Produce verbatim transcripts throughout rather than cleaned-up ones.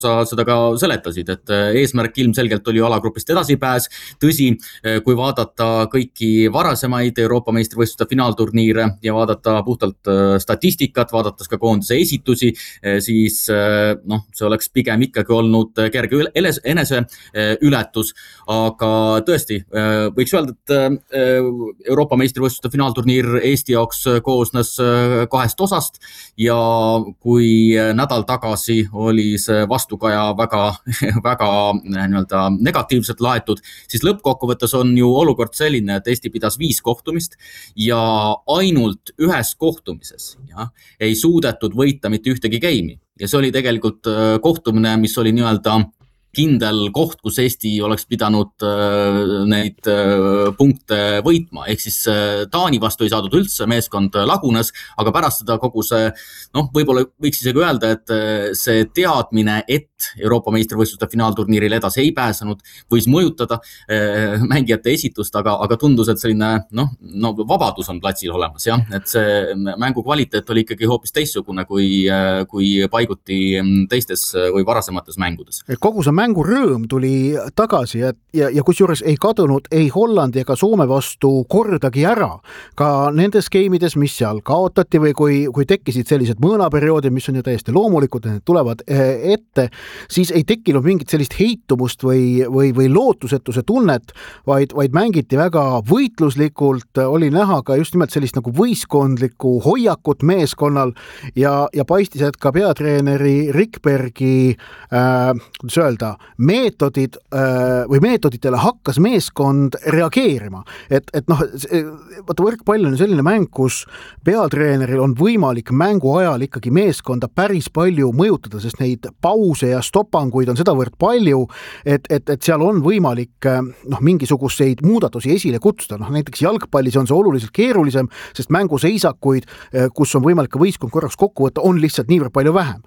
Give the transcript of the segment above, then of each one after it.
sa seda ka seletasid, et eesmärk ilmselgelt oli alagrupist edasipääs. Tõsi, kui vaadata kõiki varasemaid Euroopa meistrivõistluste finaalturniire ja vaadata puhtalt statistikat, vaadates ka koondise esitusi, siis noh, see oleks pigem ikkagi olnud kerge enese ületus. Aga tõesti, võiks öelda, et Euroopa meistrivõistluste finaalturniir Eesti jaoks koosnes kahest osast ja kui nädal tagasi oli see vastukaja väga, väga nii-öelda negatiivselt laetud, siis lõppkokkuvõttes on ju olukord selline, et Eesti pidas viis kohtumist ja ainult ühes kohtumises ja, ei suudetud võita mitte ühtegi geimi. Ja see oli tegelikult kohtumine, mis oli nii-öelda kindel koht, kus Eesti oleks pidanud neid punkte võitma. Ehk siis Taani vastu ei saadud üldse, meeskond lagunes, aga pärast seda kogu see, noh, võib-olla võiks isegi öelda, et see teadmine, et Euroopa meistrivõistluste finaalturniiril edasi ei pääsenud, võis mõjutada mängijate esitust, aga, aga tundus, et selline, noh, no, vabadus on platsil olemas, jah, et see mängu kvaliteet oli ikkagi hoopis teistsugune kui, kui paiguti teistes või varasemates mängudes. Kogu see mängu rõõm tuli tagasi ja, ja, ja kusjuures ei kadunud ei Hollandi ega Soome vastu kordagi ära. Ka nendes geimides, mis seal kaotati või kui, kui tekkisid sellised mõõnaperioodid, mis on ju täiesti loomulikud, need tulevad ette, siis ei tekkinud mingit sellist heitumust või, või, või lootusetuse tunnet, vaid, vaid mängiti väga võitluslikult, oli näha ka just nimelt sellist nagu võistkondlikku hoiakut meeskonnal ja, ja paistis, et ka peatreeneri Rikbergi äh, kuidas öelda, meetodid või meetoditele hakkas meeskond reageerima. Et, et noh, vaata võrkpall on selline mäng, kus peatreeneril on võimalik mängu ajal ikkagi meeskonda päris palju mõjutada, sest neid pause ja stopanguid on sedavõrd palju, et, et, et seal on võimalik noh, mingisuguseid muudatusi esile kutsuda. Noh, näiteks jalgpallis on see oluliselt keerulisem, sest mänguseisakuid, kus on võimalik ka võistkond korraks kokku võtta, on lihtsalt niivõrd palju vähem.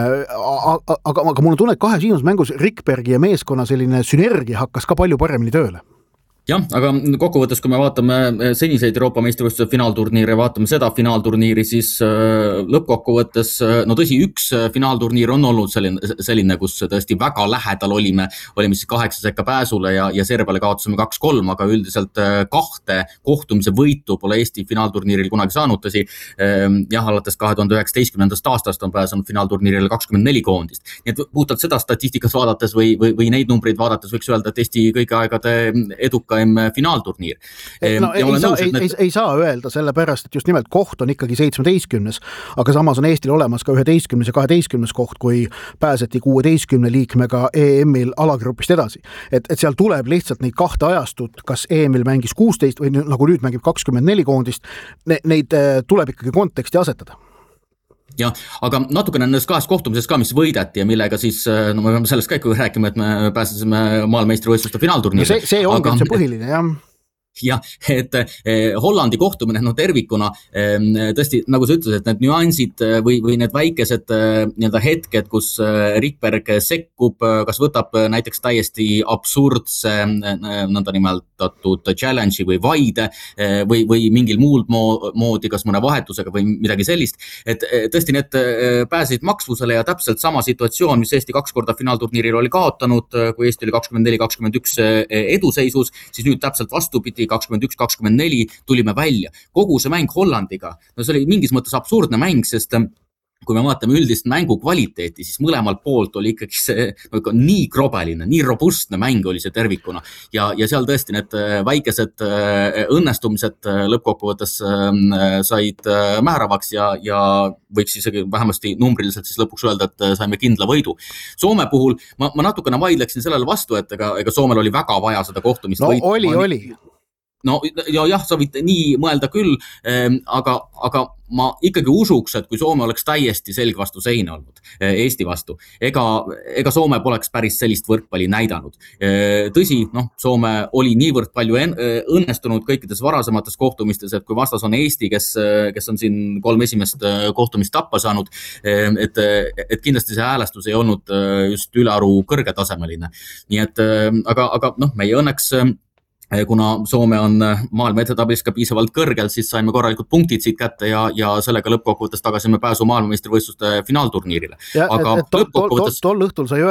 Aga, aga, aga mul on tunne, et kahe siinus mängus Rikbergi ja meeskonna selline sünergia hakkas ka palju paremini tööle. Jah, aga kokkuvõttes, kui me vaatame seniseid Euroopa meistrivõistluste finaalturniire, vaatame seda finaalturniiri, siis lõppkokkuvõttes, no tõsi, üks finaalturniir on olnud selline, selline kus tõesti väga lähedal olime, olime siis kaheksa sekka pääsule ja, ja Serbiale kaotasime kaks kolm, aga üldiselt kahte kohtumise võitu pole Eesti finaalturniiril kunagi saanud, tõsi, jah, alates kahe tuhande üheksateistkümnendast aastast on pääsenud finaalturniirile kakskümmend neli koondist. Nii et puhtalt seda statistikat vaadates või, või, või neid numbreid vaadates võiks öelda, et Eesti kõige aegade eduka finaalturniir. No, ei, saa, ei, ei, ei saa öelda sellepärast, et just nimelt koht on ikkagi seitsmeteistkümnes, aga samas on Eestil olemas ka üheteistkümnes ja kaheteistkümnes koht, kui pääseti kuueteistkümne liikmega E M-il alagrupist edasi. Et, et seal tuleb lihtsalt neid kahte ajastut, kas E M-il mängis kuusteist või nagu nüüd mängib kakskümmend neli koondist, ne, neid tuleb ikkagi konteksti asetada. Ja, aga natukene nendest kahest kohtumisest ka, mis võideti ja millega siis, no me peame sellest ka ikka rääkima, et me pääsesime maailmeistrivõistluste finaalturniiri. No see, see ongi aga... see põhiline, jah. Jah, et eh, Hollandi kohtumine no, tervikuna eh, tõesti, nagu sa ütlesid, et need nüansid või, või need väikesed eh, nii-öelda hetked, kus eh, Rikberg sekkub, kas võtab eh, näiteks täiesti absurdse eh, nõnda nimetatud challenge'i või vaide eh, või, või mingil muul moodi, kas mõne vahetusega või midagi sellist, et eh, tõesti need eh, pääsesid maksvusele ja täpselt sama situatsioon, mis Eesti kaks korda finaalturniiril oli kaotanud, kui Eesti oli kakskümmend neli kakskümmend üks eduseisus, siis nüüd täpselt vastupidi kakskümmend üks kakskümmend neli tulime välja. Kogu see mäng Hollandiga, no see oli mingis mõttes absurdne mäng, sest kui me vaatame üldist mängu kvaliteeti, siis mõlemalt poolt oli ikkagi see no, nii krobeline, nii robustne mäng oli see tervikuna. Ja, ja seal tõesti need väikesed õnnestumised lõppkokkuvõttes said määravaks ja, ja võiks isegi vähemasti numbriliselt siis lõpuks öelda, et saime kindla võidu. Soome puhul ma, ma natukene vaidleksin sellele vastu, et ega, ega Soomel oli väga vaja seda kohtumist no, võitu. oli, ma, oli. No ja, jah, sa võid nii mõelda küll, aga, aga ma ikkagi usuks, et kui Soome oleks täiesti selg vastu seina olnud Eesti vastu, ega, ega Soome poleks päris sellist võrkpalli näidanud. Tõsi, noh, Soome oli niivõrd palju en, õnnestunud kõikides varasemates kohtumistes, et kui vastas on Eesti, kes, kes on siin kolm esimest kohtumist tappa saanud, et, et kindlasti see häälestus ei olnud just ülearu kõrgetasemeline. Nii et, aga, aga noh, meie õnneks kuna Soome on maailma edetabelis ka piisavalt kõrgel, siis saime korralikud punktid siit kätte ja, ja sellega lõppkokkuvõttes tagasime pääsu maailmameistrivõistluste finaalturniirile. Ja, aga et, et tol, lõppkokkuvõttes... tol, tol õhtul sai